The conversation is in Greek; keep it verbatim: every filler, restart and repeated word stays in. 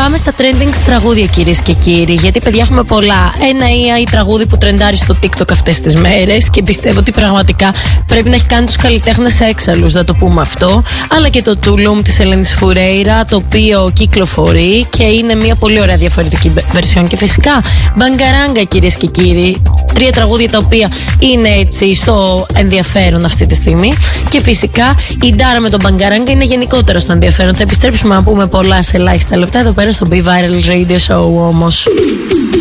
Πάμε στα trending τραγούδια, κυρίες και κύριοι. Γιατί, παιδιά, έχουμε πολλά. Ένα ή τραγούδι που τρεντάρει στο TikTok αυτές τις μέρες και πιστεύω ότι πραγματικά πρέπει να έχει κάνει τους καλλιτέχνες έξαλλους, να το πούμε αυτό. Αλλά και το Tulum της Ελένης Φουρέιρα, το οποίο κυκλοφορεί και είναι μια πολύ ωραία διαφορετική version. Και φυσικά Bangaranga, κυρίες και κύριοι. Τρία τραγούδια τα οποία είναι έτσι στο ενδιαφέρον αυτή τη στιγμή. Και φυσικά η Ντάρα με τον Bangaranga είναι γενικότερα στο ενδιαφέρον. Θα επιστρέψουμε να πούμε πολλά σε ελάχιστα λεπτά εδώ πέρα στο Be Viral Radio Show όμως.